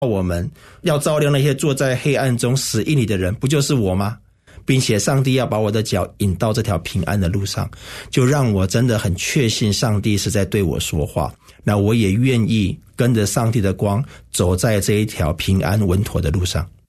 我们，要照亮那些坐在黑暗中死荫里的人，不就是我吗？并且上帝要把我的脚引到这条平安的路上，就让我真的很确信上帝是在对我说话，那我也愿意跟着上帝的光走在这一条平安稳妥的路上。